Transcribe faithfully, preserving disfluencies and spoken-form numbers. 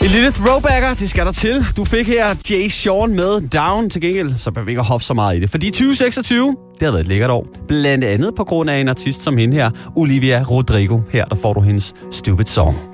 En lille throwbacker, det skal der til. Du fik her Jay Sean med Down. Til gengæld, så bør vi ikke hoppe så meget i det. Fordi tyve seksogtyve, det har været et lækkert år. Blandt andet på grund af en artist som hende her, Olivia Rodrigo. Her der får du hendes Stupid Song.